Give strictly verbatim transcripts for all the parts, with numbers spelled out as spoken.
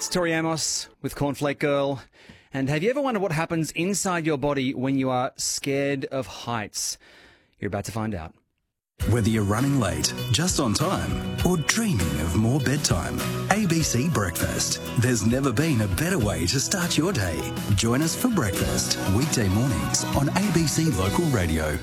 It's Tori Amos with Cornflake Girl. And have you ever wondered what happens inside your body when you are scared of heights? You're about to find out. Whether you're running late, just on time, or dreaming of more bedtime, A B C Breakfast. There's never been a better way to start your day. Join us for breakfast, weekday mornings on A B C Local Radio.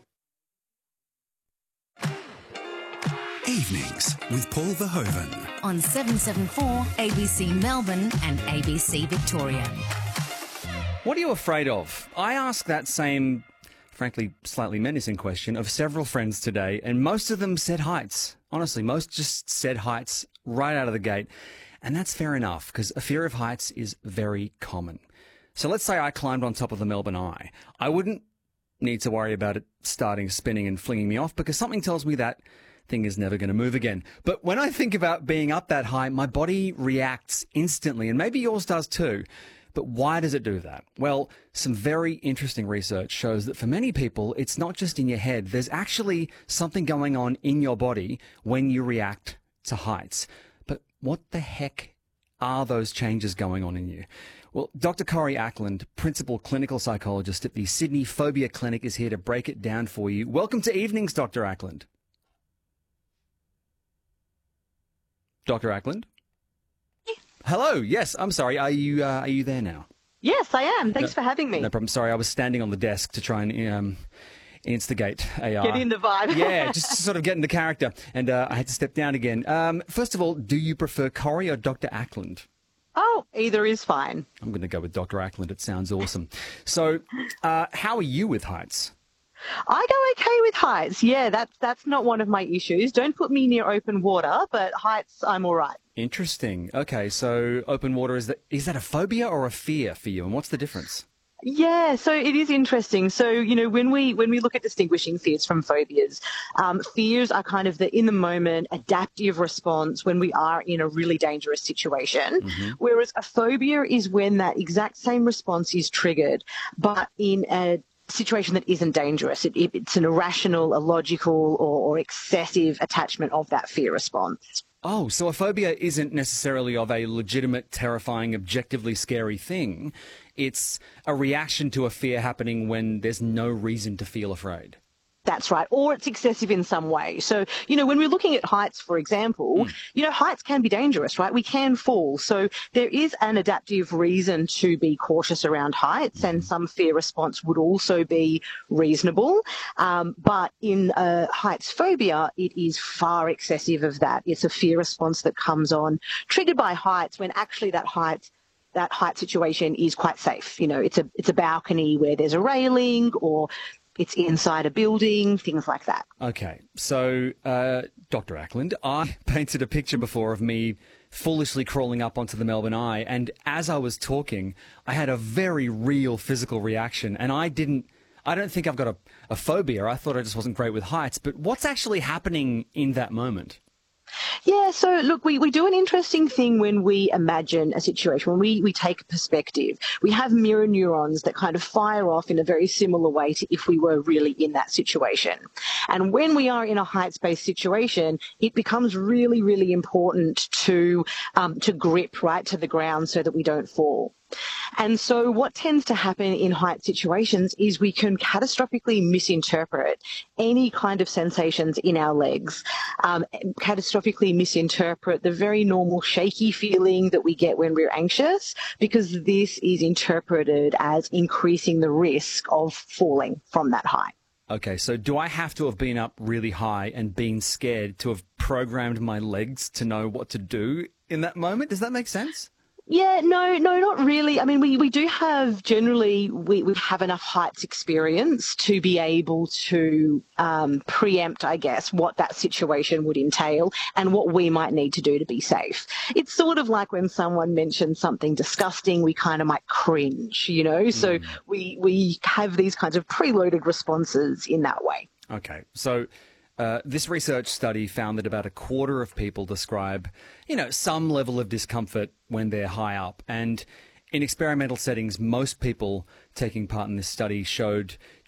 Evenings with Paul Verhoeven. On seven seven four A B C Melbourne and A B C Victoria. What are you afraid of? I ask that same, frankly, slightly menacing question of several friends today, and most of them said heights. Honestly, most just said heights right out of the gate. And that's fair enough, because a fear of heights is very common. So let's say I climbed on top of the Melbourne Eye. I wouldn't need to worry about it starting spinning and flinging me off, because something tells me that thing is never going to move again. But when I think about being up that high, my body reacts instantly, and maybe yours does too. But why does it do that? Well, some very interesting research shows that for many people, it's not just in your head. There's actually something going on in your body when you react to heights. But what the heck are those changes going on in you? Well, Doctor Corey Ackland, Principal Clinical Psychologist at the Sydney Phobia Clinic, is here to break it down for you. Welcome to Evenings, Doctor Ackland. Doctor Ackland? Hello. Yes, I'm sorry. Are you uh, are you there now? Yes, I am. Thanks no, for having me. No problem. Sorry, I was standing on the desk to try and um, instigate a uh, Get in the vibe. yeah, just to sort of get into character, and uh, I had to step down again. Um, first of all, do you prefer Corey or Doctor Ackland? Oh, either is fine. I'm going to go with Doctor Ackland. It sounds awesome. So, uh, how are you with heights? I go okay with heights. Yeah, that's that's not one of my issues. Don't put me near open water, but heights, I'm all right. Interesting. Okay, so open water, is that is that a phobia or a fear for you, and what's the difference? Yeah, so it is interesting. So, you know, when we when we look at distinguishing fears from phobias, um, fears are kind of the in the moment adaptive response when we are in a really dangerous situation, mm-hmm. whereas a phobia is when that exact same response is triggered, but in a situation that isn't dangerous. It, it, it's an irrational, illogical, or, or excessive attachment of that fear response. Oh, so a phobia isn't necessarily of a legitimate, terrifying, objectively scary thing. It's a reaction to a fear happening when there's no reason to feel afraid. That's right. Or it's excessive in some way. So, you know, when we're looking at heights, for example, mm. you know, heights can be dangerous, right? We can fall. So there is an adaptive reason to be cautious around heights, and some fear response would also be reasonable. Um, but in a heights phobia, it is far excessive of that. It's a fear response that comes on triggered by heights when actually that height that height situation is quite safe. You know, it's a it's a balcony where there's a railing, or it's inside a building, things like that. Okay. So, uh, Doctor Ackland, I painted a picture before of me foolishly crawling up onto the Melbourne Eye, and as I was talking, I had a very real physical reaction, and I didn't, I don't think I've got a, a phobia. I thought I just wasn't great with heights, but what's actually happening in that moment? Yeah, so look, we, we do an interesting thing when we imagine a situation, when we, we take a perspective. We have mirror neurons that kind of fire off in a very similar way to if we were really in that situation. And when we are in a heights-based situation, it becomes really, really important to um, to grip right to the ground so that we don't fall. And so what tends to happen in height situations is we can catastrophically misinterpret any kind of sensations in our legs, um, catastrophically misinterpret the very normal shaky feeling that we get when we're anxious, because this is interpreted as increasing the risk of falling from that height. Okay, so do I have to have been up really high and been scared to have programmed my legs to know what to do in that moment? Does that make sense? Yeah, no, no, not really. I mean, we, we do have, generally, we, we have enough heights experience to be able to um, preempt, I guess, what that situation would entail and what we might need to do to be safe. It's sort of like when someone mentions something disgusting, we kind of might cringe, you know? Mm. So we, we have these kinds of preloaded responses in that way. Okay, so Uh, this research study found that about a quarter of people describe, you know, some level of discomfort when they're high up. And in experimental settings, most people taking part in this study showed